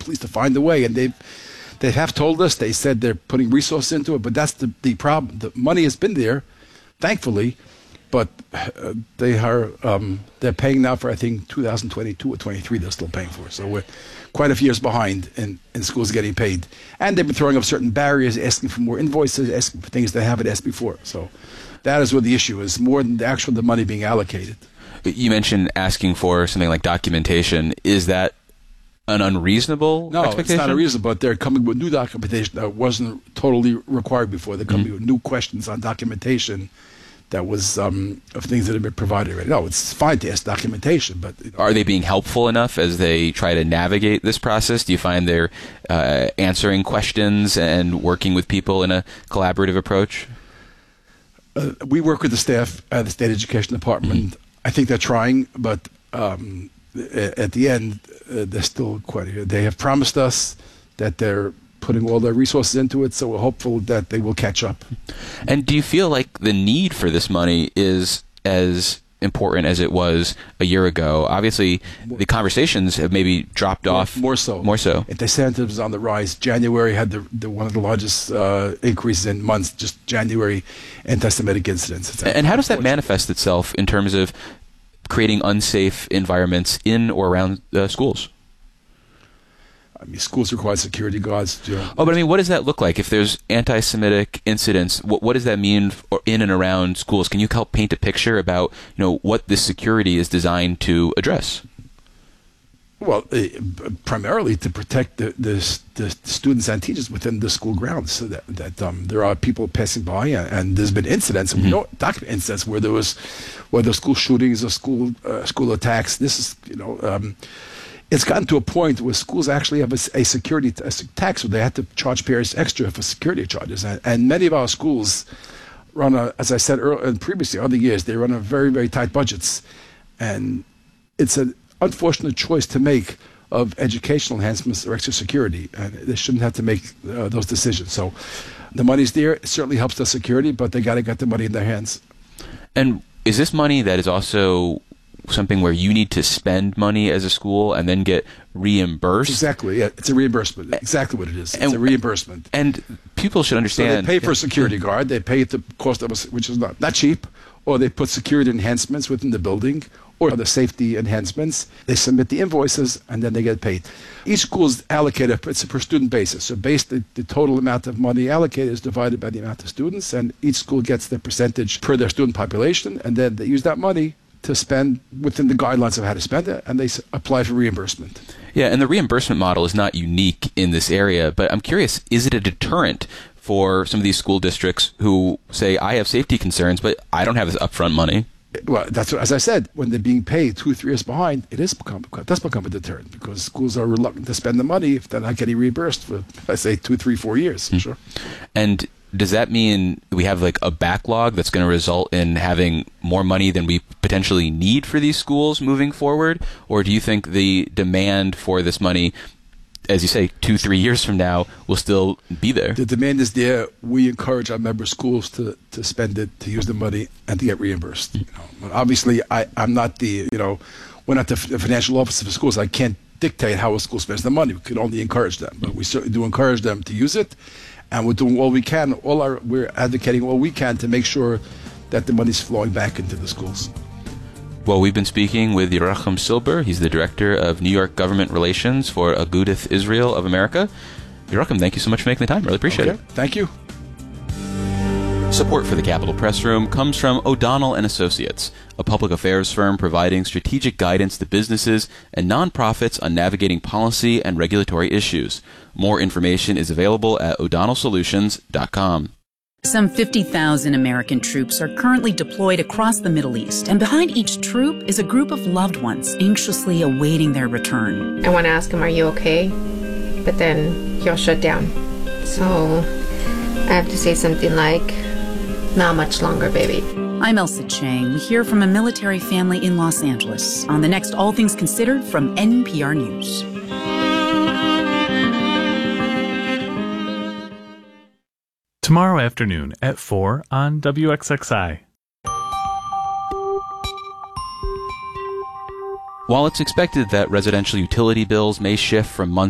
least to find a way. And they have told us, they said they're putting resources into it, but that's the problem. The money has been there, thankfully, but they're paying now for, I think, 2022 or 23 they're still paying for. So we're quite a few years behind in schools getting paid. And they've been throwing up certain barriers, asking for more invoices, asking for things they haven't asked before. So that is where the issue is, more than the money being allocated. You mentioned asking for something like documentation. Is that an unreasonable expectation? No, it's not unreasonable, but they're coming with new documentation that wasn't totally required before. They're coming with new questions on documentation that was of things that have been provided already. No, it's fine to ask documentation, but... Are they being helpful enough as they try to navigate this process? Do you find they're answering questions and working with people in a collaborative approach? We work with the staff at the State Education Department. I think they're trying, but at the end, they're still they have promised us that they're putting all their resources into it, so we're hopeful that they will catch up. And do you feel like the need for this money is as important as it was a year ago? Obviously, the conversations have maybe dropped off. More so. Anti-Semitism is on the rise. January had the one of the largest increases in months, just January anti-Semitic incidents. And how does that manifest itself in terms of creating unsafe environments in or around schools? I mean, schools require security guards. But I mean, what does that look like? If there's anti-Semitic incidents, what does that mean in and around schools? Can you help paint a picture about, what this security is designed to address? Well, primarily to protect the students and teachers within the school grounds, so that there are people passing by, and there's been incidents, and we know document incidents where there was, whether school shootings or school attacks. This is, it's gotten to a point where schools actually have a security tax, where they had to charge parents extra for security charges. And many of our schools run, as I said previously, other years, they run very, very tight budgets. And it's an unfortunate choice to make of educational enhancements or extra security. And they shouldn't have to make those decisions. So the money's there. It certainly helps the security, but they got to get the money in their hands. And is this money that is also something where you need to spend money as a school and then get reimbursed? Exactly. Yeah, it's a reimbursement. Exactly what it is. It's a reimbursement. And people should understand. So they pay for a security guard. They pay the cost of which is not cheap. Or they put security enhancements within the building, or the safety enhancements. They submit the invoices, and then they get paid. Each school is allocated, it's a per student basis. So the total amount of money allocated is divided by the amount of students, and each school gets their percentage per their student population, and then they use that money to spend within the guidelines of how to spend it, and they apply for reimbursement. Yeah, and the reimbursement model is not unique in this area, but I'm curious, is it a deterrent for some of these school districts who say, I have safety concerns, but I don't have this upfront money? Well, that's what, as I said, when they're being paid 2 or 3 years behind, it does become a deterrent, because schools are reluctant to spend the money if they're not getting reimbursed for, let's say, 2, 3, 4 years. Sure. And does that mean we have like a backlog that's going to result in having more money than we potentially need for these schools moving forward? Or do you think the demand for this money, as you say, 2, 3 years from now, will still be there? The demand is there. We encourage our member schools to spend it, to use the money, and to get reimbursed. But obviously, I'm not we're not the financial officer for schools. I can't dictate how a school spends the money. We can only encourage them. But we certainly do encourage them to use it. And we're doing all we can. We're advocating all we can to make sure that the money's flowing back into the schools. Well, we've been speaking with Yerachim Silber. He's the Director of New York Government Relations for Agudath Israel of America. Yerachim, thank you so much for making the time. Really appreciate it. Thank you. Support for the Capitol Press Room comes from O'Donnell & Associates, a public affairs firm providing strategic guidance to businesses and nonprofits on navigating policy and regulatory issues. More information is available at o'donnellsolutions.com. Some 50,000 American troops are currently deployed across the Middle East, and behind each troop is a group of loved ones anxiously awaiting their return. I want to ask him, are you okay? But then he'll shut down. So I have to say something like, not much longer, baby. I'm Elsa Chang. We hear from a military family in Los Angeles on the next All Things Considered from NPR News. Tomorrow afternoon at 4 on WXXI. While it's expected that residential utility bills may shift from month to month,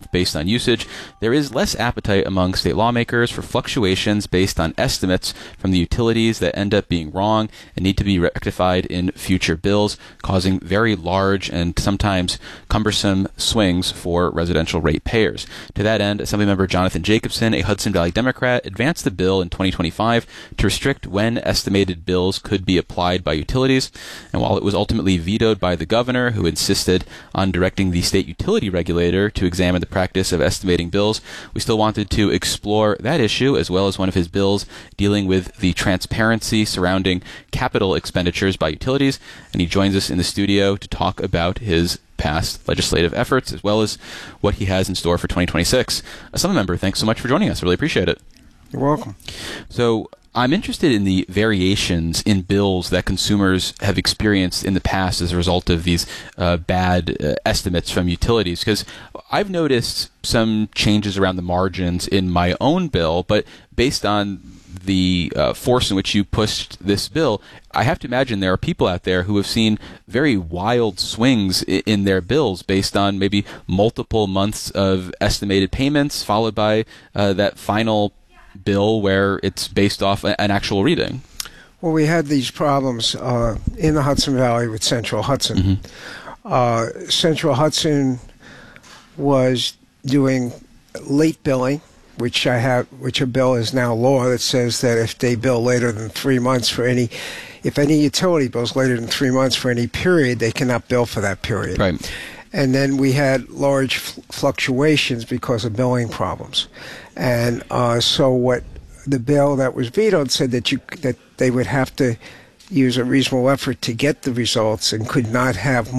month based on usage, there is less appetite among state lawmakers for fluctuations based on estimates from the utilities that end up being wrong and need to be rectified in future bills, causing very large and sometimes cumbersome swings for residential ratepayers. To that end, Assemblymember Jonathan Jacobson, a Hudson Valley Democrat, advanced the bill in 2025 to restrict when estimated bills could be applied by utilities. And while it was ultimately vetoed by the governor, who insisted on directing the state utility regulator to examine the practice of estimating bills, we still wanted to explore that issue, as well as one of his bills dealing with the transparency surrounding capital expenditures by utilities. And he joins us in the studio to talk about his past legislative efforts, as well as what he has in store for 2026. Assemblymember, thanks so much for joining us. I really appreciate it. You're welcome. So I'm interested in the variations in bills that consumers have experienced in the past as a result of these bad estimates from utilities, because I've noticed some changes around the margins in my own bill, but based on the force in which you pushed this bill, I have to imagine there are people out there who have seen very wild swings in their bills based on maybe multiple months of estimated payments, followed by that final bill where it's based off an actual reading. Well, we had these problems in the Hudson Valley with Central Hudson. Mm-hmm. Central Hudson was doing late billing, which a bill is now law that says that if they bill later than 3 months if any utility bills later than 3 months for any period, they cannot bill for that period. Right. And then we had large fluctuations because of billing problems. And so what the bill that was vetoed said that they would have to use a reasonable effort to get the results and could not have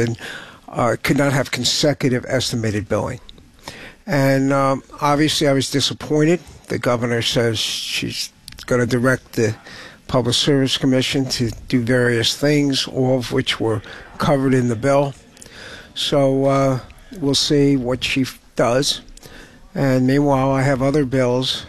consecutive estimated billing. And obviously I was disappointed. The governor says she's going to direct the Public Service Commission to do various things, all of which were covered in the bill. So we'll see what she does. And meanwhile, I have other bills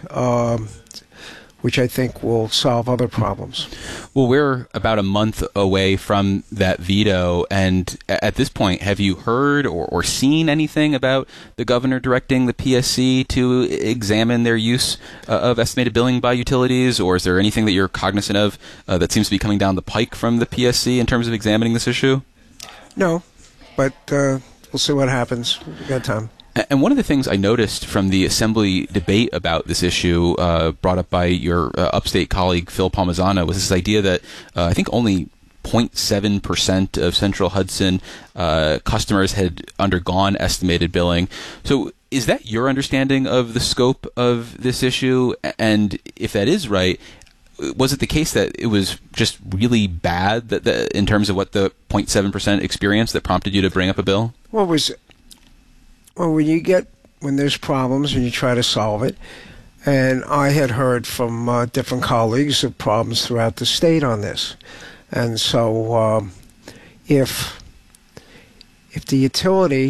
which I think will solve other problems. Well, we're about a month away from that veto, and at this point, have you heard or seen anything about the governor directing the PSC to examine their use of estimated billing by utilities, or is there anything that you're cognizant of that seems to be coming down the pike from the PSC in terms of examining this issue? No, but we'll see what happens. We've got time. And one of the things I noticed from the Assembly debate about this issue brought up by your upstate colleague Phil Palmisano was this idea that I think only 0.7% of Central Hudson customers had undergone estimated billing. So is that your understanding of the scope of this issue? And if that is right, was it the case that it was just really bad that in terms of what the 0.7% experience that prompted you to bring up a bill? Well, when there's problems and you try to solve it, and I had heard from different colleagues of problems throughout the state on this. And so if the utility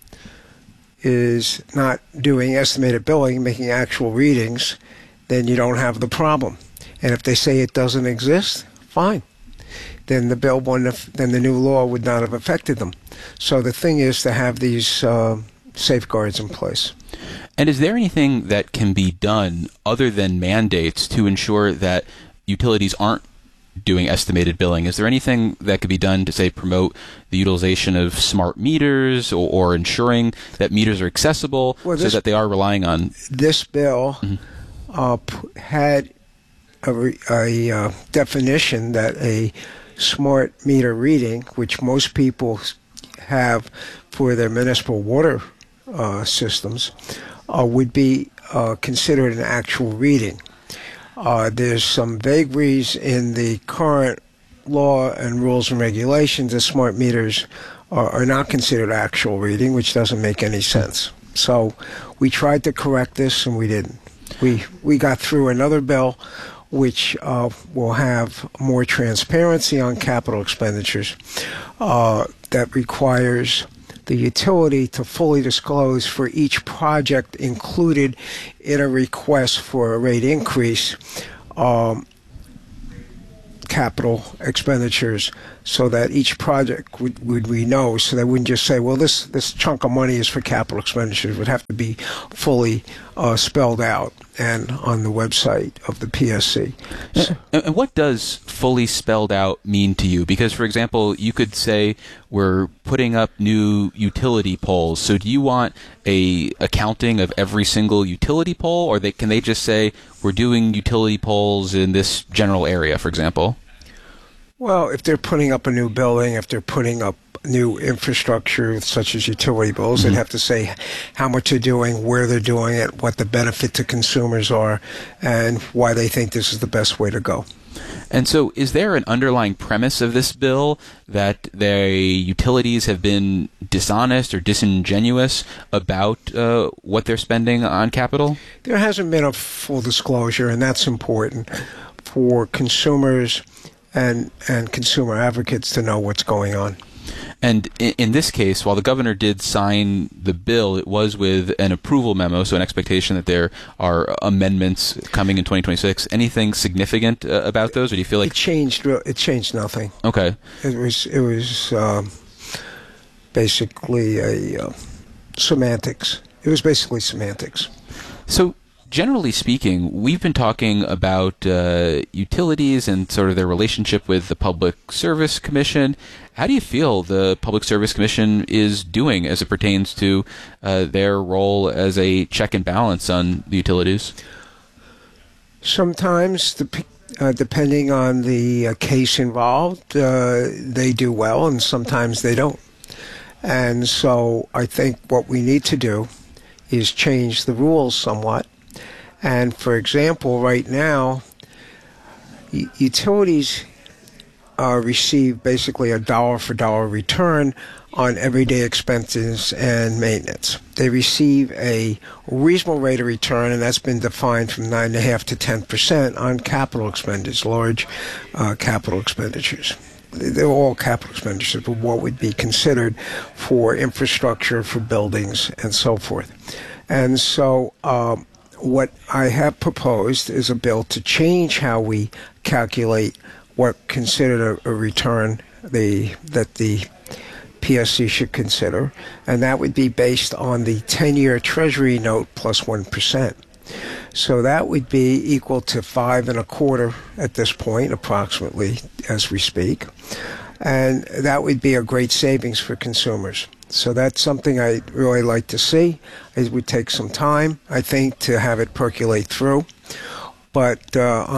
is not doing estimated billing, making actual readings, then you don't have the problem. And if they say it doesn't exist, fine. Then the new law would not have affected them. So the thing is to have these safeguards in place. And is there anything that can be done other than mandates to ensure that utilities aren't doing estimated billing? Is there anything that could be done to, say, promote the utilization of smart meters or ensuring that meters are accessible so that they are relying on... This bill had a definition that a smart meter reading, which most people have for their municipal water systems, would be considered an actual reading. There's some vagaries in the current law and rules and regulations that smart meters are not considered actual reading, which doesn't make any sense. So we tried to correct this, and we didn't. We got through another bill which will have more transparency on capital expenditures that requires the utility to fully disclose for each project included in a request for a rate increase capital expenditures so that each project would we know, so they wouldn't just say, well, this chunk of money is for capital expenditures. It would have to be fully spelled out and on the website of the PSC. And what does fully spelled out mean to you? Because, for example, you could say we're putting up new utility poles. So do you want a accounting of every single utility pole, or can they just say we're doing utility poles in this general area, for example? Well, if they're putting up a new building, if they're putting up new infrastructure such as utility bills, they'd have to say how much they're doing, where they're doing it, what the benefit to consumers are, and why they think this is the best way to go. And so is there an underlying premise of this bill that the utilities have been dishonest or disingenuous about what they're spending on capital? There hasn't been a full disclosure, and that's important for consumers and consumer advocates to know what's going on. And in this case, while the governor did sign the bill, it was with an approval memo, so an expectation that there are amendments coming in 2026. Anything significant about those, or do you feel like it changed nothing? Okay, it was basically a semantics. It was basically semantics. So, generally speaking, we've been talking about utilities and sort of their relationship with the Public Service Commission. How do you feel the Public Service Commission is doing as it pertains to their role as a check and balance on the utilities? Sometimes, depending on the case involved, they do well, and sometimes they don't. And so I think what we need to do is change the rules somewhat. And for example, right now, utilities receive basically a dollar-for-dollar return on everyday expenses and maintenance. They receive a reasonable rate of return, and that's been defined from 9.5% to 10% on capital expenditures, large capital expenditures. They're all capital expenditures, but what would be considered for infrastructure, for buildings, and so forth. And so what I have proposed is a bill to change how we calculate what considered a return that the PSC should consider, and that would be based on the 10-year Treasury note plus 1%. So that would be equal to 5.25% at this point, approximately, as we speak. And that would be a great savings for consumers. So that's something I'd really like to see. It would take some time, I think, to have it percolate through. But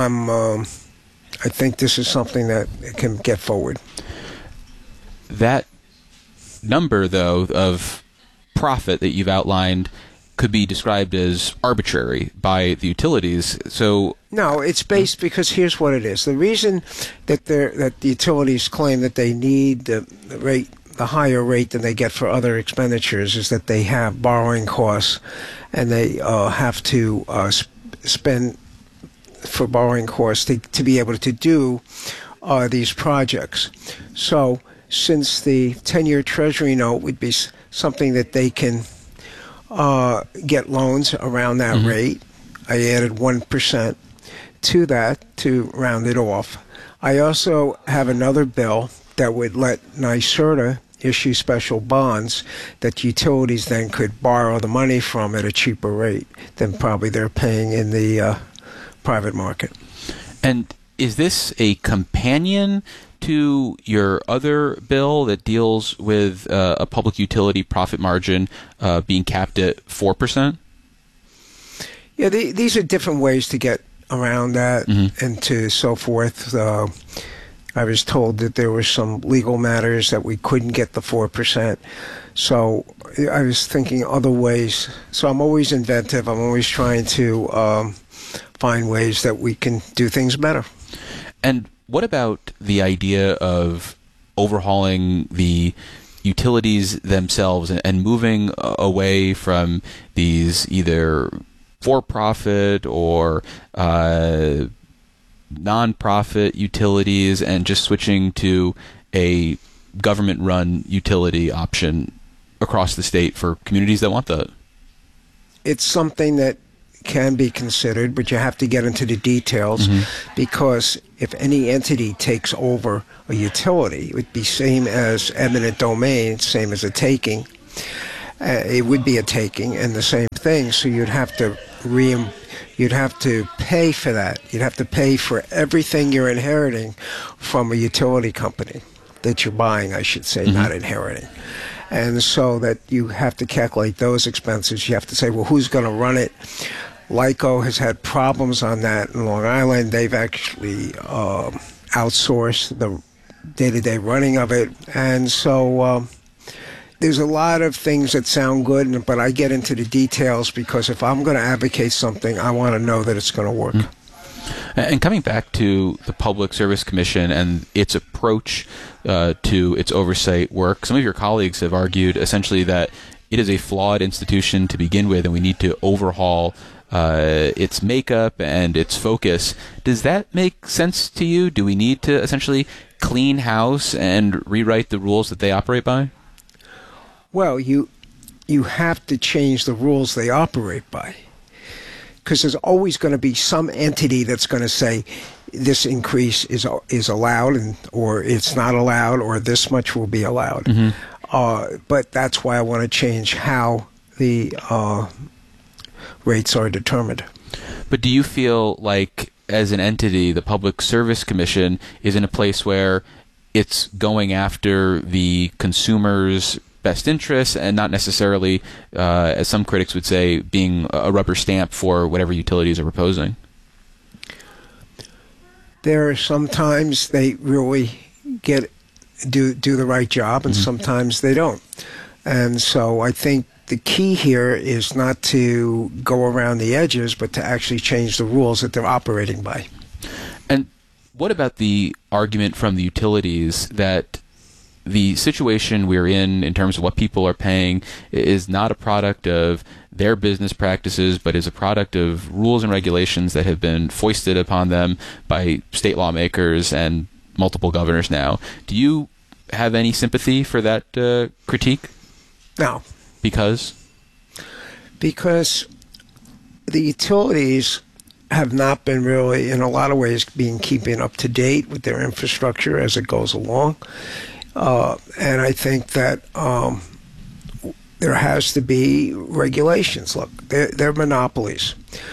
I think this is something that can get forward. That number, though, of profit that you've outlined could be described as arbitrary by the utilities. So no, it's based because here's what it is. The reason that the utilities claim that they need the higher rate than they get for other expenditures is that they have borrowing costs, and they have to spend for borrowing costs to be able to do these projects. So since the 10-year Treasury note would be something that they can get loans around that rate, I added 1% to that to round it off. I also have another bill that would let NYSERDA issue special bonds that utilities then could borrow the money from at a cheaper rate than probably they're paying in the private market. And is this a companion to your other bill that deals with a public utility profit margin being capped at 4%? Yeah, these are different ways to get around that and to so forth. I was told that there were some legal matters that we couldn't get the 4%. So I was thinking other ways. So I'm always inventive. I'm always trying to find ways that we can do things better. And what about the idea of overhauling the utilities themselves and moving away from these either for-profit or non-profit utilities and just switching to a government-run utility option across the state for communities that want that? It's something that can be considered, but you have to get into the details because if any entity takes over a utility, it would be same as eminent domain, same as a taking. It would be a taking and the same thing. So you'd have to pay for that. You'd have to pay for everything you're inheriting from a utility company that you're buying, I should say, not inheriting. And so that you have to calculate those expenses. You have to say, well, who's going to run it? LICO has had problems on that in Long Island. They've actually outsourced the day-to-day running of it. And so there's a lot of things that sound good, but I get into the details because if I'm going to advocate something, I want to know that it's going to work. And coming back to the Public Service Commission and its approach to its oversight work, some of your colleagues have argued essentially that it is a flawed institution to begin with and we need to overhaul its makeup and its focus. Does that make sense to you? Do we need to essentially clean house and rewrite the rules that they operate by? Well, you have to change the rules they operate by. Because there's always going to be some entity that's going to say this increase is allowed or it's not allowed or this much will be allowed. But that's why I want to change how the rates are determined. But do you feel like as an entity, the Public Service Commission is in a place where it's going after the consumer's best interests and not necessarily, as some critics would say, being a rubber stamp for whatever utilities are proposing? There are sometimes they really do the right job and sometimes they don't. And so I think the key here is not to go around the edges, but to actually change the rules that they're operating by. And what about the argument from the utilities that the situation we're in terms of what people are paying is not a product of their business practices, but is a product of rules and regulations that have been foisted upon them by state lawmakers and multiple governors now? Do you have any sympathy for that critique? No. Because? Because the utilities have not been really, in a lot of ways, keeping up to date with their infrastructure as it goes along. And I think that there has to be regulations. Look, they're monopolies.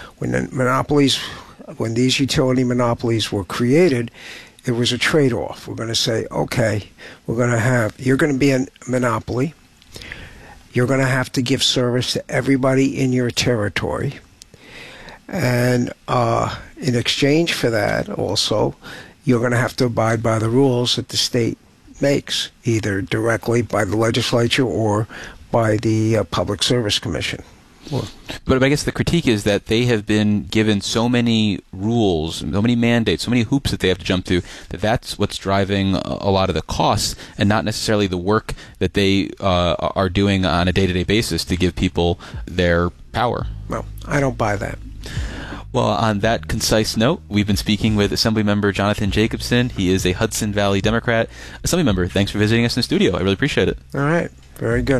When these utility monopolies were created, it was a trade-off. We're going to say, okay, you're going to be a monopoly. You're going to have to give service to everybody in your territory. And in exchange for that, also, you're going to have to abide by the rules that the state makes, either directly by the legislature or by the Public Service Commission. But I guess the critique is that they have been given so many rules, so many mandates, so many hoops that they have to jump through, that's what's driving a lot of the costs and not necessarily the work that they are doing on a day-to-day basis to give people their power. Well, I don't buy that. Well, on that concise note, we've been speaking with Assemblymember Jonathan Jacobson. He is a Hudson Valley Democrat. Assemblymember, thanks for visiting us in the studio. I really appreciate it. All right. Very good.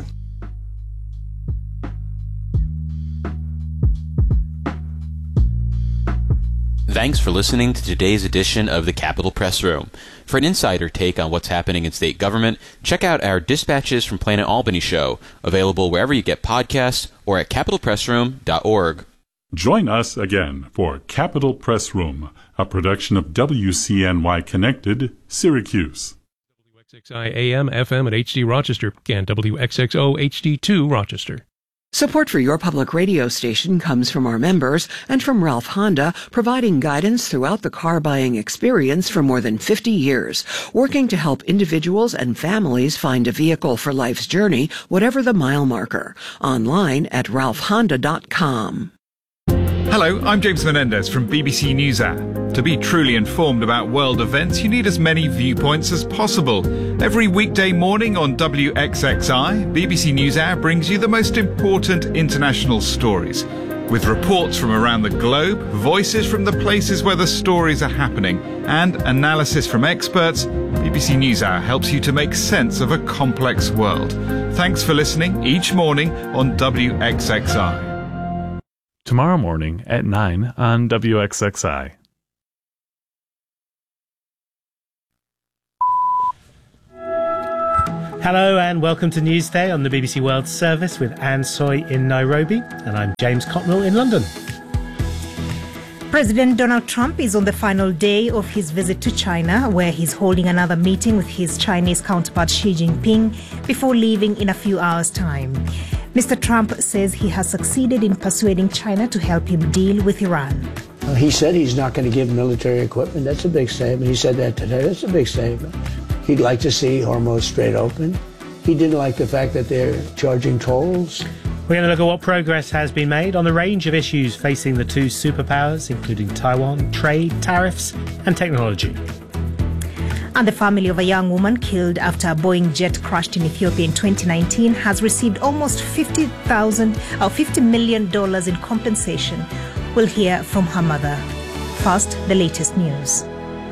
Thanks for listening to today's edition of the Capitol Press Room. For an insider take on what's happening in state government, check out our Dispatches from Planet Albany show, available wherever you get podcasts or at capitolpressroom.org. Join us again for Capitol Press Room, a production of WCNY Connected, Syracuse. WXXI AM, FM at HD Rochester, and WXXO HD2 Rochester. Support for your public radio station comes from our members and from Ralph Honda, providing guidance throughout the car buying experience for more than 50 years, working to help individuals and families find a vehicle for life's journey, whatever the mile marker. Online at ralphhonda.com. Hello, I'm James Menendez from BBC NewsHour. To be truly informed about world events, you need as many viewpoints as possible. Every weekday morning on WXXI, BBC NewsHour brings you the most important international stories. With reports from around the globe, voices from the places where the stories are happening, and analysis from experts, BBC NewsHour helps you to make sense of a complex world. Thanks for listening each morning on WXXI. tomorrow morning at 9 on WXXI. Hello and welcome to Newsday on the BBC World Service with Anne Soy in Nairobi, and I'm James Cotnell in London. President Donald Trump is on the final day of his visit to China, where he's holding another meeting with his Chinese counterpart Xi Jinping before leaving in a few hours' time. Mr. Trump says he has succeeded in persuading China to help him deal with Iran. He said he's not going to give military equipment. That's a big statement. He said that today. That's a big statement. He'd like to see Hormuz Strait open. He didn't like the fact that they're charging tolls. We're going to look at what progress has been made on the range of issues facing the two superpowers, including Taiwan, trade, tariffs and technology. And the family of a young woman killed after a Boeing jet crashed in Ethiopia in 2019 has received almost $50 million in compensation. We'll hear from her mother. First, the latest news.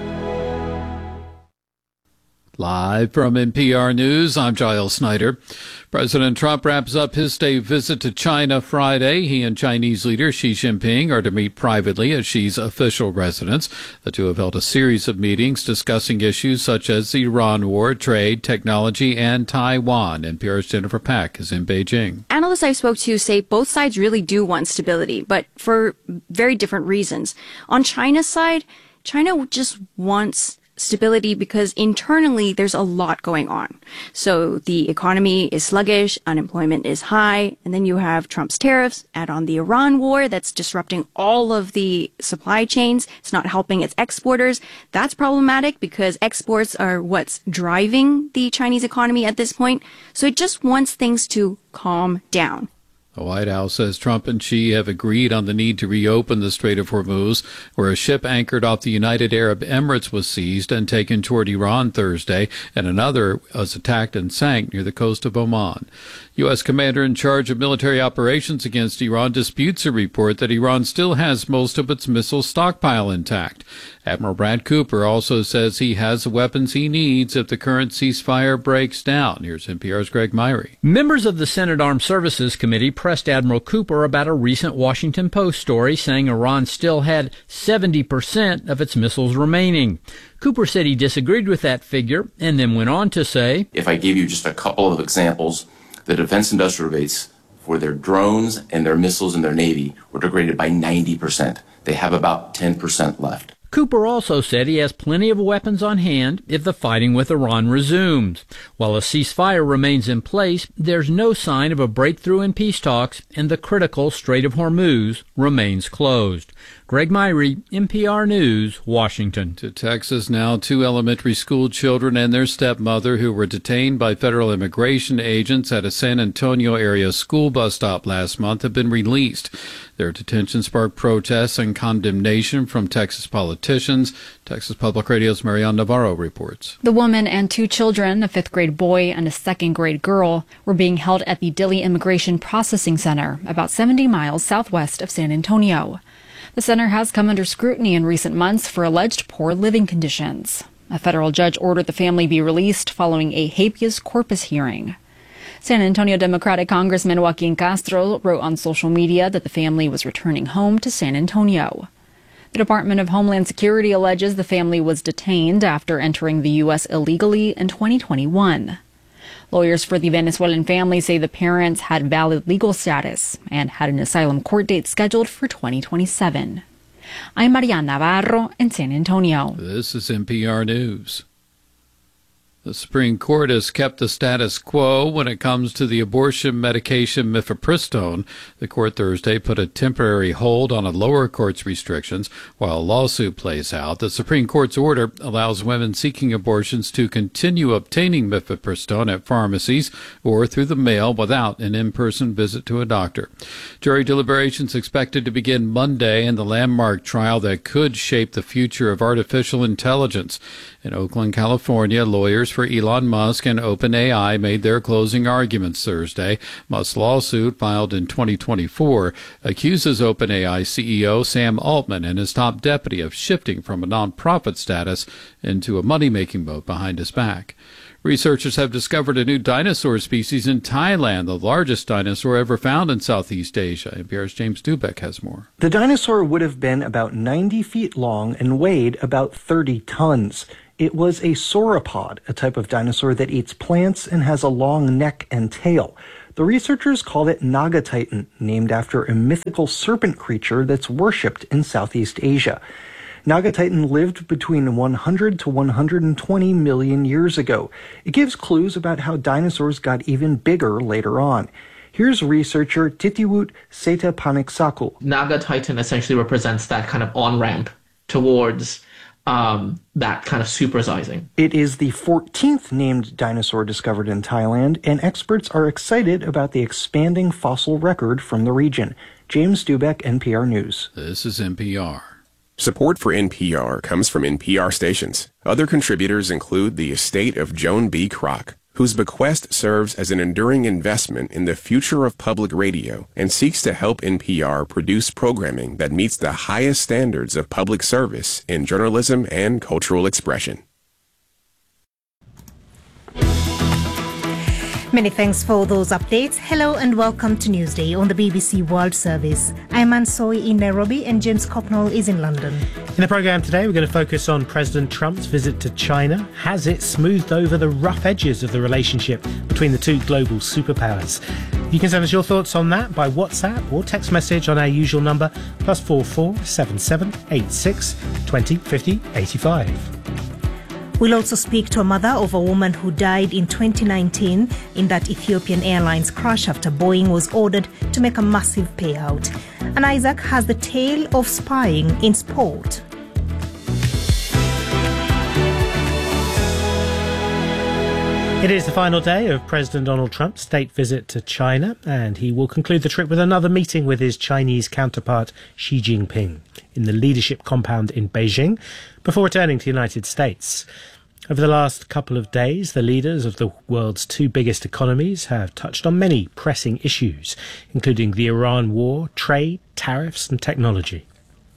Live from NPR News, I'm Giles Snyder. President Trump wraps up his state visit to China Friday. He and Chinese leader Xi Jinping are to meet privately at Xi's official residence. The two have held a series of meetings discussing issues such as the Iran war, trade, technology, and Taiwan. NPR's Jennifer Pack is in Beijing. Analysts I spoke to say both sides really do want stability, but for very different reasons. On China's side, China just wants stability because internally there's a lot going on. So the economy is sluggish, unemployment is high, and then you have Trump's tariffs, add on the Iran war that's disrupting all of the supply chains. It's not helping its exporters. That's problematic because exports are what's driving the Chinese economy at this point. So it just wants things to calm down. The White House says Trump and Xi have agreed on the need to reopen the Strait of Hormuz, where a ship anchored off the United Arab Emirates was seized and taken toward Iran Thursday, and another was attacked and sank near the coast of Oman. U.S. commander in charge of military operations against Iran disputes a report that Iran still has most of its missile stockpile intact. Admiral Brad Cooper also says he has the weapons he needs if the current ceasefire breaks down. Here's NPR's Greg Myrie. Members of the Senate Armed Services Committee pressed Admiral Cooper about a recent Washington Post story saying Iran still had 70% of its missiles remaining. Cooper said he disagreed with that figure and then went on to say, if I gave you just a couple of examples, the defense industrial base for their drones and their missiles and their Navy were degraded by 90%. They have about 10% left. Cooper also said he has plenty of weapons on hand if the fighting with Iran resumes. While a ceasefire remains in place, there's no sign of a breakthrough in peace talks, and the critical Strait of Hormuz remains closed. Greg Myrie, NPR News, Washington. To Texas now, 2 elementary school children and their stepmother who were detained by federal immigration agents at a San Antonio area school bus stop last month have been released. Their detention sparked protests and condemnation from Texas politicians. Texas Public Radio's Marianne Navarro reports. The woman and 2 children, a 5th grade boy and a 2nd grade girl, were being held at the Dilley Immigration Processing Center, about 70 miles southwest of San Antonio. The center has come under scrutiny in recent months for alleged poor living conditions. A federal judge ordered the family be released following a habeas corpus hearing. San Antonio Democratic Congressman Joaquin Castro wrote on social media that the family was returning home to San Antonio. The Department of Homeland Security alleges the family was detained after entering the U.S. illegally in 2021. Lawyers for the Venezuelan family say the parents had valid legal status and had an asylum court date scheduled for 2027. I'm Marianne Navarro in San Antonio. This is NPR News. The Supreme Court has kept the status quo when it comes to the abortion medication mifepristone. The court Thursday put a temporary hold on a lower court's restrictions while a lawsuit plays out. The Supreme Court's order allows women seeking abortions to continue obtaining mifepristone at pharmacies or through the mail without an in-person visit to a doctor. Jury deliberations expected to begin Monday in the landmark trial that could shape the future of artificial intelligence. In Oakland, California, lawyers for Elon Musk and OpenAI made their closing arguments Thursday. Musk's lawsuit, filed in 2024, accuses OpenAI CEO Sam Altman and his top deputy of shifting from a nonprofit status into a money-making mode behind his back. Researchers have discovered a new dinosaur species in Thailand, the largest dinosaur ever found in Southeast Asia. NPR's James Dubeck has more. The dinosaur would have been about 90 feet long and weighed about 30 tons. It was a sauropod, a type of dinosaur that eats plants and has a long neck and tail. The researchers called it Nagatitan, named after a mythical serpent creature that's worshipped in Southeast Asia. Nagatitan lived between 100 to 120 million years ago. It gives clues about how dinosaurs got even bigger later on. Here's researcher Titiwut Setapaniksaku. Nagatitan essentially represents that kind of on-ramp towards that kind of supersizing. It is the 14th named dinosaur discovered in Thailand, and experts are excited about the expanding fossil record from the region. James Dubeck, NPR News. This is NPR. Support for NPR comes from NPR stations. Other contributors include the estate of Joan B. Kroc, whose bequest serves as an enduring investment in the future of public radio and seeks to help NPR produce programming that meets the highest standards of public service in journalism and cultural expression. Many thanks for those updates. Hello and welcome to Newsday on the BBC World Service. I'm Ann Soy in Nairobi and James Copnall is in London. In the programme today, we're going to focus on President Trump's visit to China. Has it smoothed over the rough edges of the relationship between the two global superpowers? You can send us your thoughts on that by WhatsApp or text message on our usual number, +44 77 86 20 50 85. We'll also speak to a mother of a woman who died in 2019 in that Ethiopian Airlines crash after Boeing was ordered to make a massive payout. And Isaac has the tale of spying in sport. It is the final day of President Donald Trump's state visit to China, and he will conclude the trip with another meeting with his Chinese counterpart Xi Jinping in the leadership compound in Beijing before returning to the United States. Over the last couple of days, the leaders of the world's two biggest economies have touched on many pressing issues, including the Iran war, trade, tariffs and technology.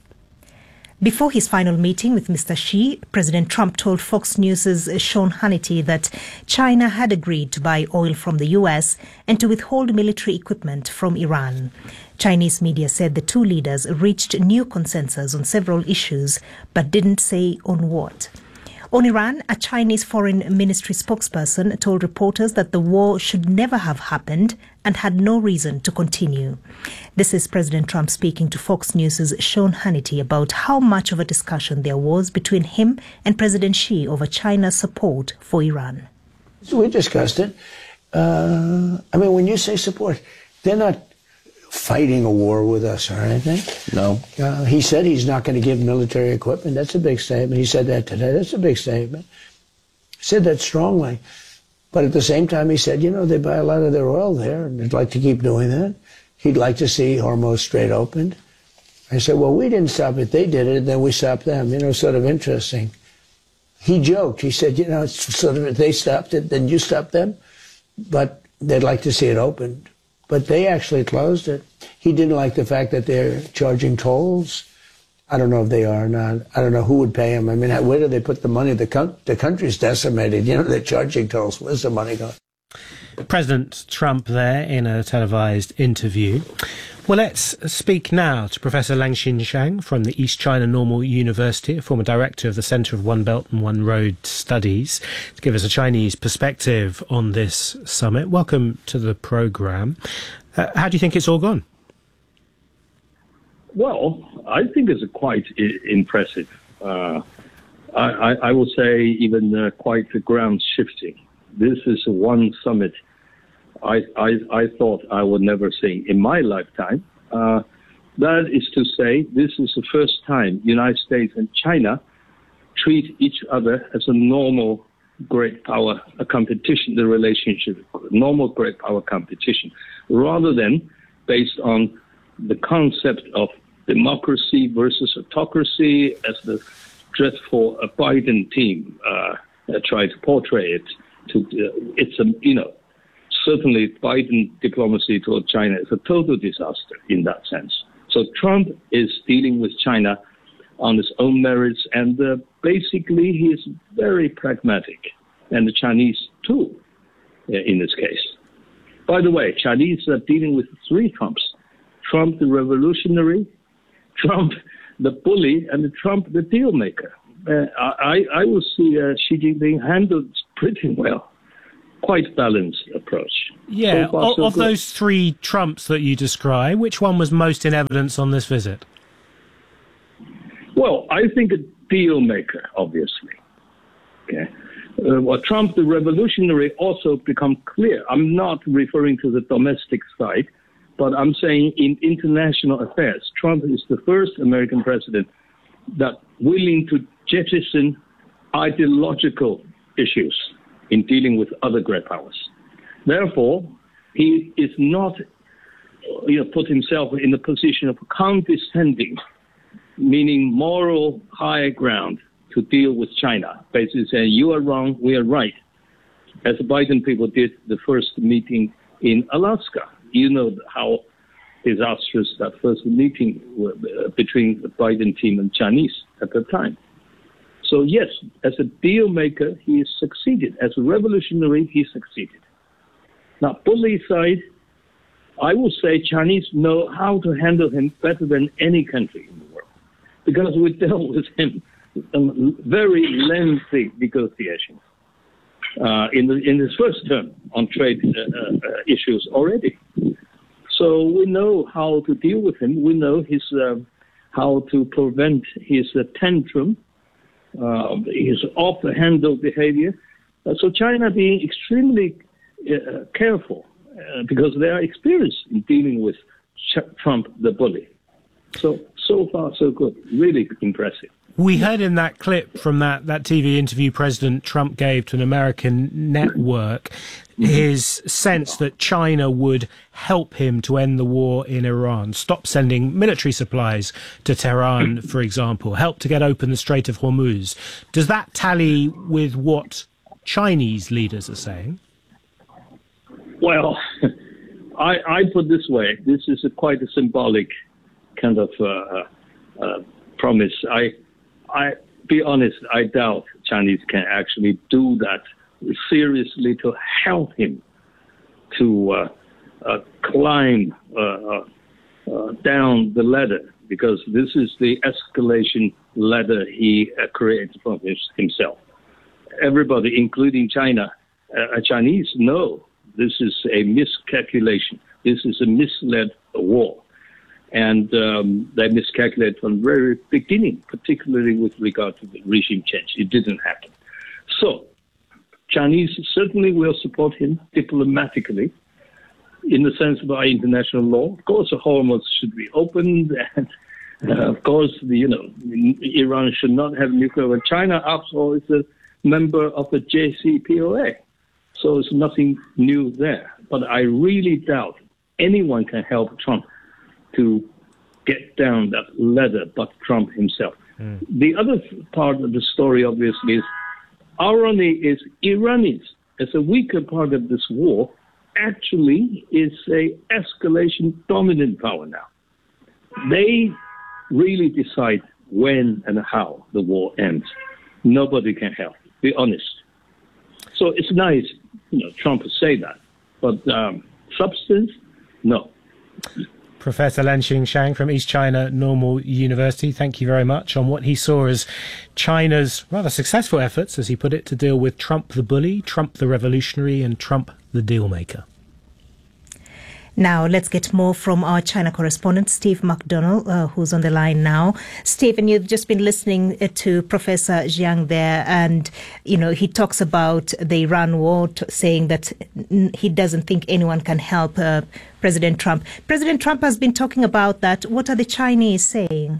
Before his final meeting with Mr. Xi, President Trump told Fox News' Sean Hannity that China had agreed to buy oil from the US and to withhold military equipment from Iran. Chinese media said the two leaders reached new consensus on several issues, but didn't say on what. On Iran, a Chinese foreign ministry spokesperson told reporters that the war should never have happened and had no reason to continue. This is President Trump speaking to Fox News' Sean Hannity about how much of a discussion there was between him and President Xi over China's support for Iran. So we discussed it. When you say support, they're not fighting a war with us or anything. No. He said he's not going to give military equipment. That's a big statement. He said that today. That's a big statement. He said that strongly. But at the same time, he said, they buy a lot of their oil there, and they'd like to keep doing that. He'd like to see Hormuz Strait opened. I said, well, we didn't stop it. They did it, and then we stopped them. Sort of interesting. He joked. He said, it's sort of, if they stopped it, then you stopped them. But they'd like to see it opened. But they actually closed it. He didn't like the fact that they're charging tolls. I don't know if they are or not. I don't know who would pay them. Where do they put the money? The country's decimated. They're charging tolls. Where's the money going? President Trump there in a televised interview. Well, let's speak now to Professor Langxin Shang from the East China Normal University, a former director of the Center of One Belt and One Road Studies, to give us a Chinese perspective on this summit. Welcome to the programme. How do you think it's all gone? Well, I think it's quite impressive. I would say even quite ground shifting. This is one summit I thought I would never see in my lifetime. That is to say, this is the first time United States and China treat each other as a normal great power competition, the relationship, normal great power competition, rather than based on the concept of democracy versus autocracy as the dreadful Biden team tried to portray it. Certainly Biden diplomacy toward China is a total disaster in that sense. So Trump is dealing with China on his own merits, and basically he is very pragmatic. and the Chinese too, in this case. By the way, Chinese are dealing with three Trumps: Trump the revolutionary, Trump the bully, and Trump the deal maker. I will see Xi Jinping handled pretty well. Quite balanced approach. Yeah, so far, so of good. those three Trumps that you describe, which one was most in evidence on this visit? Well, I think a deal maker, obviously. Okay. Well, Trump, the revolutionary, also become clear. I'm not referring to the domestic side, but I'm saying in international affairs, Trump is the first American president that willing to jettison ideological issues in dealing with other great powers. Therefore, he is not, put himself in the position of condescending, meaning moral high ground to deal with China, basically saying, you are wrong, we are right, as the Biden people did the first meeting in Alaska. You know how disastrous that first meeting between the Biden team and Chinese at the time. So yes, as a deal maker, he has succeeded. As a revolutionary, he succeeded. Now, bully side, I will say Chinese know how to handle him better than any country in the world, because we dealt with him in very lengthy negotiations in his first term on trade issues already. So we know how to deal with him. We know how to prevent his tantrum, his off-the-handle behavior. So China being extremely careful because they are experienced in dealing with Trump the bully. So far, so good. Really impressive. We heard in that clip from that TV interview President Trump gave to an American network his sense that China would help him to end the war in Iran, stop sending military supplies to Tehran, for example, help to get open the Strait of Hormuz. Does that tally with what Chinese leaders are saying? Well, I put it this way. This is quite a symbolic kind of promise. I be honest, I doubt Chinese can actually do that seriously to help him to climb down the ladder, because this is the escalation ladder he created for himself. Everybody, including Chinese, know this is a miscalculation. This is a misled war. And they miscalculated from the very beginning, particularly with regard to the regime change. It didn't happen. So Chinese certainly will support him diplomatically in the sense of our international law. Of course, the Hormuz should be opened, and of course, Iran should not have nuclear. But China, after all, is a member of the JCPOA, so there's nothing new there. But I really doubt anyone can help Trump to get down that ladder but Trump himself. The other part of the story, obviously, is irony is Iranians, as a weaker part of this war, actually is a escalation dominant power now. They really decide when and how the war ends. Nobody can help, be honest. So it's nice, Trump to say that, but substance, no. Professor Lenxing Shang from East China Normal University, thank you very much on what he saw as China's rather successful efforts, as he put it, to deal with Trump the bully, Trump the revolutionary, and Trump the deal maker. Now, let's get more from our China correspondent, Steve McDonald, who's on the line now. Stephen, you've just been listening to Professor Jiang there, and, he talks about the Iran war, saying that he doesn't think anyone can help President Trump. President Trump has been talking about that. What are the Chinese saying?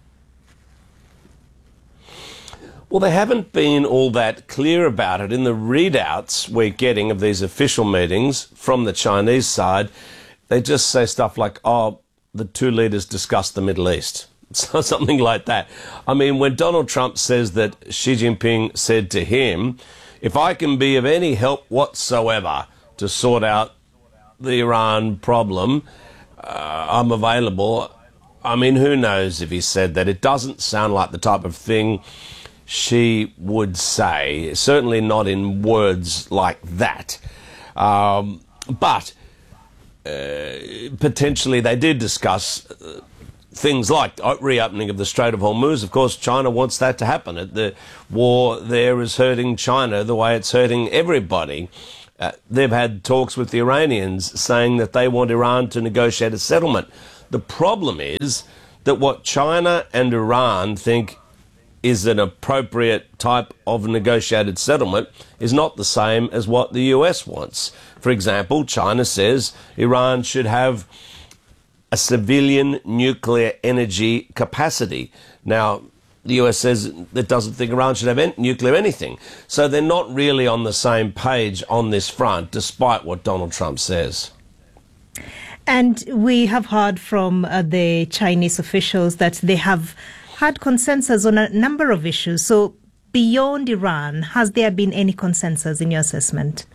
Well, they haven't been all that clear about it. In the readouts we're getting of these official meetings from the Chinese side, they just say stuff like, the two leaders discussed the Middle East. So something like that. I mean, when Donald Trump says that Xi Jinping said to him, if I can be of any help whatsoever to sort out the Iran problem, I'm available. I mean, who knows if he said that? It doesn't sound like the type of thing she would say, certainly not in words like that. But potentially they did discuss things like reopening of the Strait of Hormuz. Of course, China wants that to happen. The war there is hurting China the way it's hurting everybody. They've had talks with the Iranians saying that they want Iran to negotiate a settlement. The problem is that what China and Iran think is an appropriate type of negotiated settlement is not the same as what the US wants. For example, China says Iran should have a civilian nuclear energy capacity. Now, the US says it doesn't think Iran should have nuclear anything. So they're not really on the same page on this front, despite what Donald Trump says. And we have heard from the Chinese officials that they have had consensus on a number of issues. So beyond Iran, has there been any consensus in your assessment?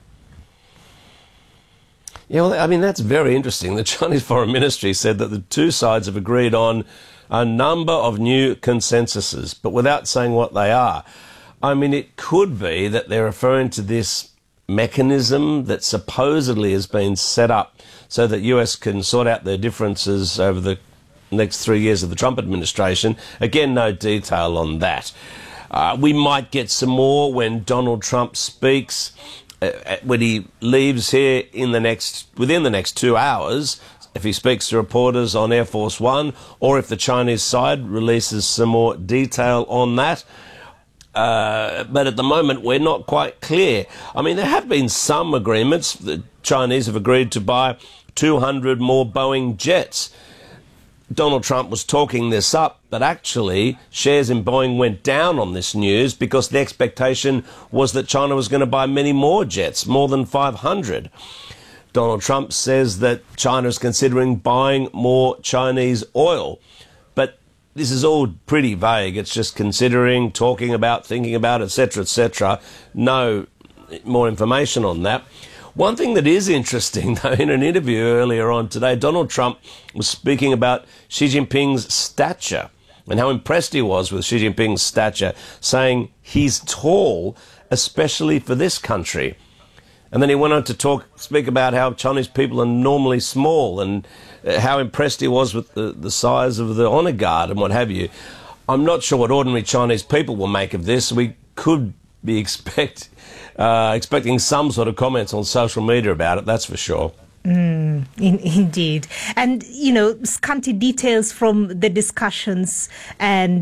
Yeah, well, I mean, that's very interesting. The Chinese Foreign Ministry said that the two sides have agreed on a number of new consensuses, but without saying what they are. I mean, it could be that they're referring to this mechanism that supposedly has been set up so that US can sort out their differences over the next 3 years of the Trump administration. Again, no detail on that. We might get some more when Donald Trump speaks, when he leaves here within the next 2 hours, if he speaks to reporters on Air Force One, or if the Chinese side releases some more detail on that. But at the moment, we're not quite clear. I mean, there have been some agreements. The Chinese have agreed to buy 200 more Boeing jets. Donald Trump was talking this up, but actually shares in Boeing went down on this news because the expectation was that China was going to buy many more jets, more than 500. Donald Trump says that China is considering buying more Chinese oil. But this is all pretty vague. It's just considering, talking about, thinking about, etc., etc. No more information on that. One thing that is interesting, though, in an interview earlier on today, Donald Trump was speaking about Xi Jinping's stature and how impressed he was with Xi Jinping's stature, saying he's tall, especially for this country. And then he went on to speak about how Chinese people are normally small and how impressed he was with the size of the honor guard and what have you. I'm not sure what ordinary Chinese people will make of this. We could be expecting some sort of comments on social media about it, that's for sure. Indeed. And, scanty details from the discussions and,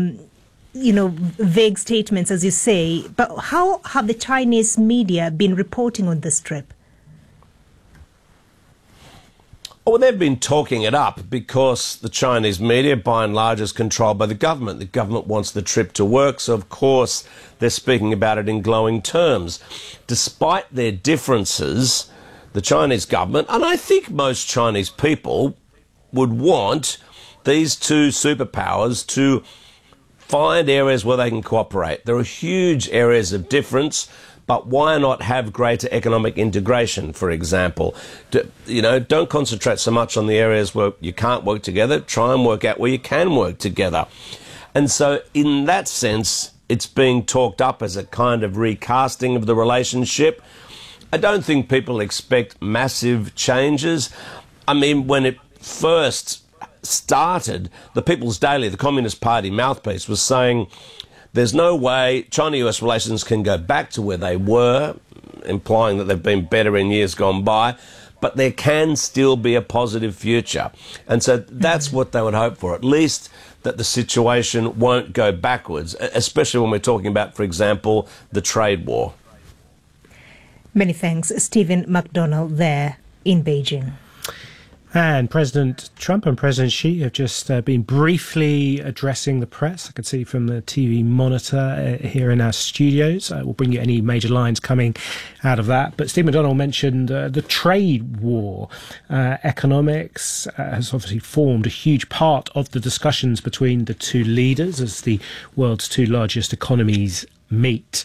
vague statements, as you say. But how have the Chinese media been reporting on this trip? Well, they've been talking it up because the Chinese media, by and large, is controlled by the government. The government wants the trip to work, so of course they're speaking about it in glowing terms. Despite their differences, the Chinese government, and I think most Chinese people, would want these two superpowers to find areas where they can cooperate. There are huge areas of difference, but why not have greater economic integration, for example? Don't concentrate so much on the areas where you can't work together. Try and work out where you can work together. And so in that sense, it's being talked up as a kind of recasting of the relationship. I don't think people expect massive changes. I mean, when it first started, the People's Daily, the Communist Party mouthpiece, was saying there's no way China-US relations can go back to where they were, implying that they've been better in years gone by, but there can still be a positive future. And so that's what they would hope for, at least that the situation won't go backwards, especially when we're talking about, for example, the trade war. Many thanks. Stephen McDonald there in Beijing. And President Trump and President Xi have just been briefly addressing the press. I can see from the TV monitor here in our studios. We'll bring you any major lines coming out of that. But Steve McDonald mentioned the trade war. Economics has obviously formed a huge part of the discussions between the two leaders as the world's two largest economies meet.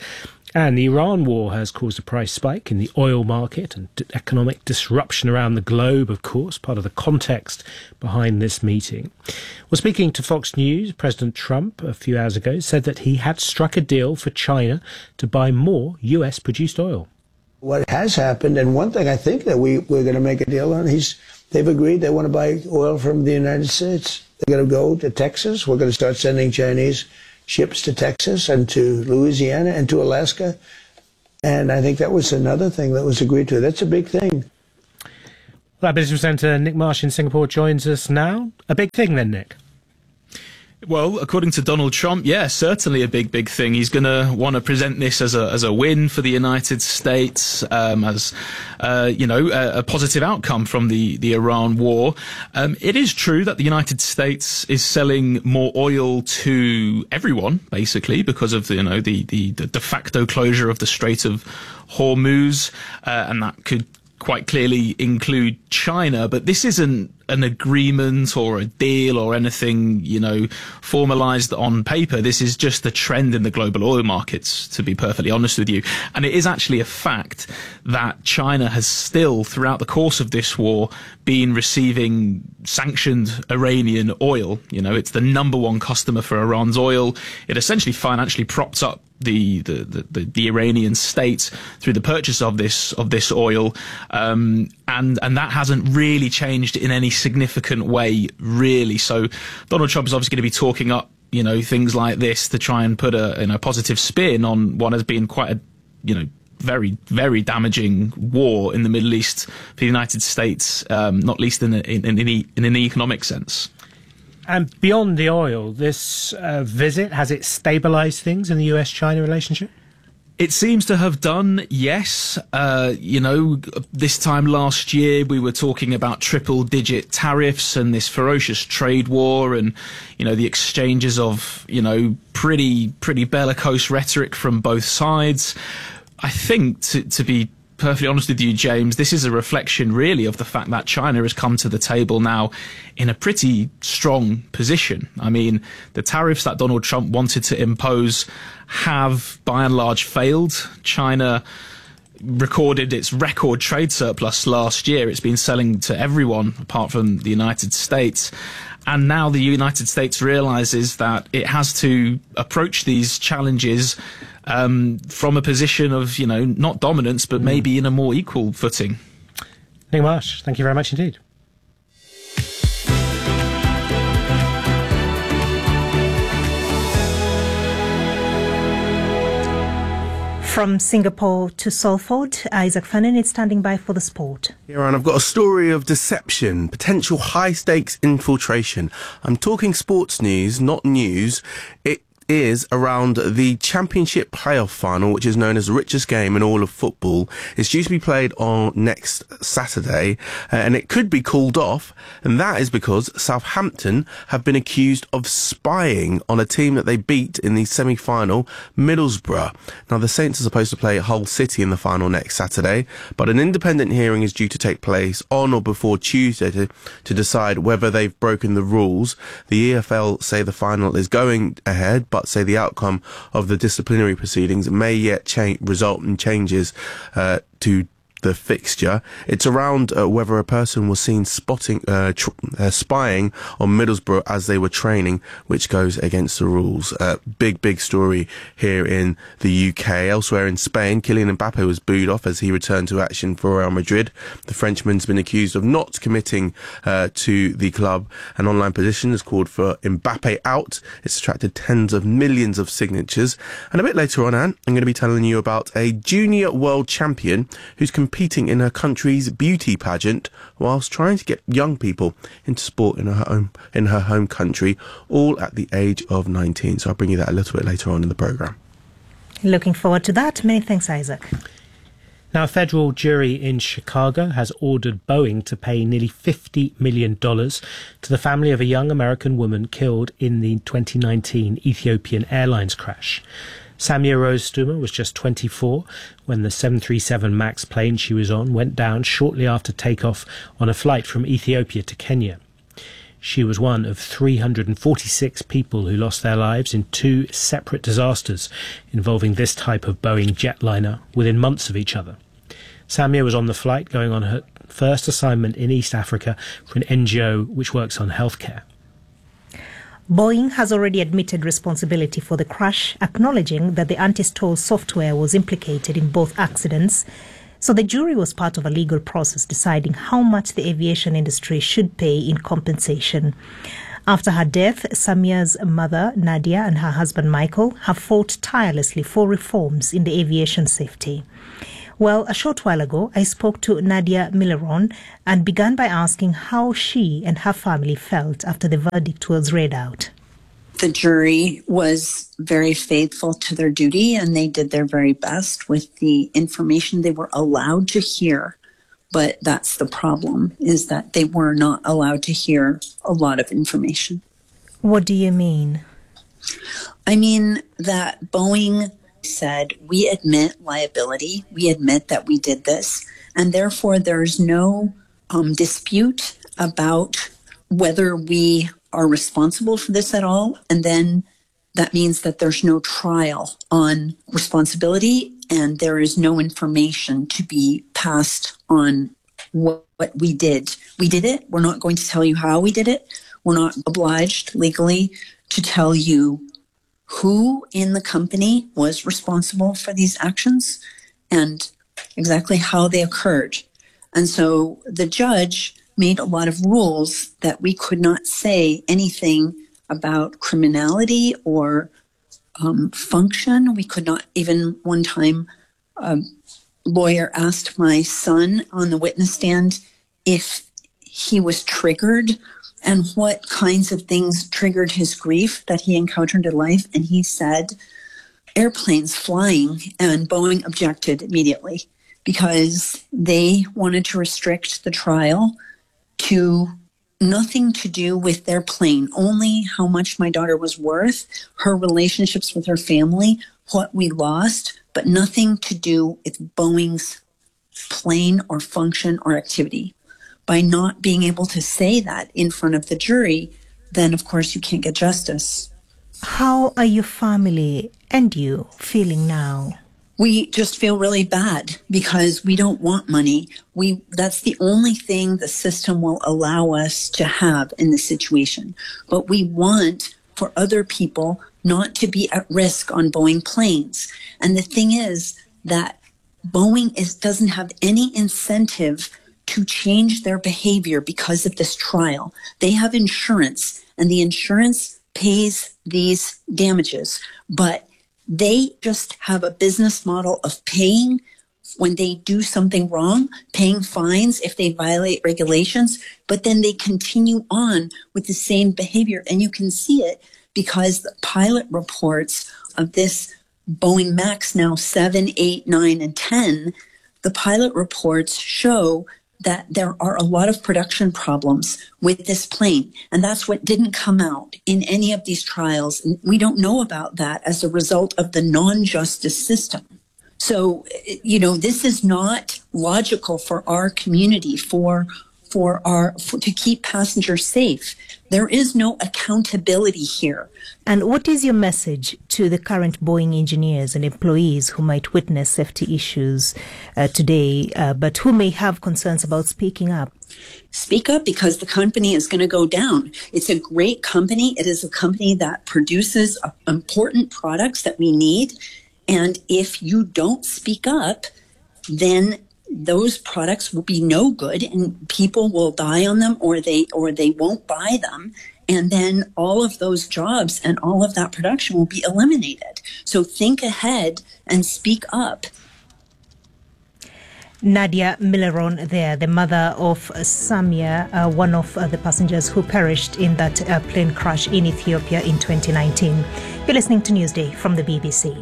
And the Iran war has caused a price spike in the oil market and economic disruption around the globe, of course, part of the context behind this meeting. Well, speaking to Fox News, President Trump a few hours ago said that he had struck a deal for China to buy more US-produced oil. What has happened, and one thing I think that we're going to make a deal on, they've agreed they want to buy oil from the United States. They're going to go to Texas. We're going to start sending Chinese ships to Texas and to Louisiana and to Alaska. And I think that was another thing that was agreed to. That's a big thing. Well, Business Presenter Nick Marsh in Singapore joins us now. A big thing then, Nick? Well, according to Donald Trump, yeah, certainly a big thing. He's going to want to present this as a win for the United States, as a positive outcome from the Iran war. It is true that the United States is selling more oil to everyone, basically, because of the de facto closure of the Strait of Hormuz, and that could quite clearly include China, but this isn't an agreement or a deal or anything, formalized on paper. This is just a trend in the global oil markets, to be perfectly honest with you. And it is actually a fact that China has still, throughout the course of this war, been receiving sanctioned Iranian oil. It's the number one customer for Iran's oil. It essentially financially propped up the Iranian state through the purchase of this oil, and that hasn't really changed in any significant way, really. So Donald Trump is obviously going to be talking up, things like this to try and put a positive spin on what has been quite a, very, very damaging war in the Middle East for the United States, not least in an economic sense. And beyond the oil, this visit, has it stabilised things in the US-China relationship? It seems to have done, yes. This time last year we were talking about triple-digit tariffs and this ferocious trade war and, the exchanges of, pretty bellicose rhetoric from both sides. I think, to be perfectly honest with you, James, this is a reflection really of the fact that China has come to the table now in a pretty strong position. I mean, the tariffs that Donald Trump wanted to impose have by and large failed. China recorded its record trade surplus last year. It's been selling to everyone apart from the United States. And now the United States realizes that it has to approach these challenges from a position of, not dominance, but maybe in a more equal footing. Nick Marsh, thank you very much indeed. From Singapore to Salford, Isaac Fannin is standing by for the sport. Here on, I've got a story of deception, potential high-stakes infiltration. I'm talking sports news, not news. It is around the Championship playoff final, which is known as the richest game in all of football. It's due to be played on next Saturday, and it could be called off, and that is because Southampton have been accused of spying on a team that they beat in the semi-final, Middlesbrough. Now, the Saints are supposed to play Hull City in the final next Saturday, but an independent hearing is due to take place on or before Tuesday to decide whether they've broken the rules. The EFL say the final is going ahead, but say the outcome of the disciplinary proceedings may yet result in changes to the fixture. It's around whether a person was seen spying on Middlesbrough as they were training, which goes against the rules. Big story here in the UK. Elsewhere in Spain, Kylian Mbappe was booed off as he returned to action for Real Madrid. The Frenchman's been accused of not committing to the club. An online petition has called for Mbappe out. It's attracted tens of millions of signatures. And a bit later on, Anne, I'm going to be telling you about a junior world champion who's competing in her country's beauty pageant whilst trying to get young people into sport in her home country, all at the age of 19. So I'll bring you that a little bit later on in the programme. Looking forward to that. Many thanks, Isaac. Now, a federal jury in Chicago has ordered Boeing to pay nearly $50 million to the family of a young American woman killed in the 2019 Ethiopian Airlines crash. Samia Rose Stuma was just 24 when the 737 MAX plane she was on went down shortly after takeoff on a flight from Ethiopia to Kenya. She was one of 346 people who lost their lives in 2 separate disasters involving this type of Boeing jetliner within months of each other. Samia was on the flight going on her first assignment in East Africa for an NGO which works on healthcare. Boeing has already admitted responsibility for the crash, acknowledging that the anti-stall software was implicated in both accidents. So the jury was part of a legal process deciding how much the aviation industry should pay in compensation. After her death, Samia's mother, Nadia, and her husband, Michael, have fought tirelessly for reforms in the aviation safety. Well, a short while ago, I spoke to Nadia Milleron and began by asking how she and her family felt after the verdict was read out. The jury was very faithful to their duty, and they did their very best with the information they were allowed to hear. But that's the problem, is that they were not allowed to hear a lot of information. What do you mean? I mean that Boeing said, we admit liability, we admit that we did this, and therefore there's no dispute about whether we are responsible for this at all. And then that means that there's no trial on responsibility and there is no information to be passed on what we did. We did it. We're not going to tell you how we did it. We're not obliged legally to tell you who in the company was responsible for these actions and exactly how they occurred. And so the judge made a lot of rules that we could not say anything about criminality or function. We could not even, one time, a lawyer asked my son on the witness stand if he was triggered and what kinds of things triggered his grief that he encountered in life. And he said, airplanes flying, and Boeing objected immediately because they wanted to restrict the trial to nothing to do with their plane, only how much my daughter was worth, her relationships with her family, what we lost, but nothing to do with Boeing's plane or function or activity. By not being able to say that in front of the jury, then of course you can't get justice. How are your family and you feeling now? We just feel really bad because we don't want money. That's the only thing the system will allow us to have in this situation. But we want for other people not to be at risk on Boeing planes. And the thing is that Boeing doesn't have any incentive to change their behavior because of this trial. They have insurance, and the insurance pays these damages, but they just have a business model of paying when they do something wrong, paying fines if they violate regulations, but then they continue on with the same behavior. And you can see it because the pilot reports of this Boeing MAX, now 7, 8, 9, and 10, the pilot reports show that there are a lot of production problems with this plane. And that's what didn't come out in any of these trials. We don't know about that as a result of the non-justice system. So, this is not logical for our community, to keep passengers safe. There is no accountability here. And what is your message to the current Boeing engineers and employees who might witness safety issues today, but who may have concerns about speaking up? Speak up, because the company is going to go down. It's a great company. It is a company that produces important products that we need. And if you don't speak up, then those products will be no good and people will die on them, or they won't buy them. And then all of those jobs and all of that production will be eliminated. So think ahead and speak up. Nadia Milleron there, the mother of Samia, one of the passengers who perished in that plane crash in Ethiopia in 2019. You're listening to Newsday from the BBC.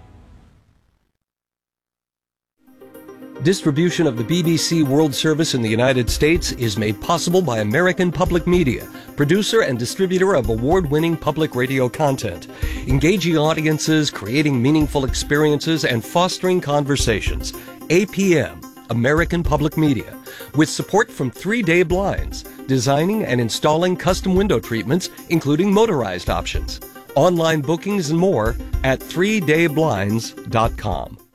Distribution of the BBC World Service in the United States is made possible by American Public Media, producer and distributor of award-winning public radio content, engaging audiences, creating meaningful experiences, and fostering conversations. APM, American Public Media, with support from 3 Day Blinds, designing and installing custom window treatments, including motorized options. Online bookings and more at 3dayblinds.com.